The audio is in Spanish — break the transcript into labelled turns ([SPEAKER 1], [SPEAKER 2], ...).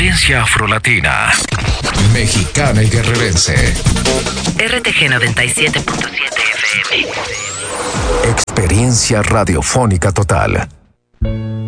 [SPEAKER 1] Experiencia afrolatina, mexicana y guerrerense.
[SPEAKER 2] RTG 97.7 FM.
[SPEAKER 1] Experiencia radiofónica total.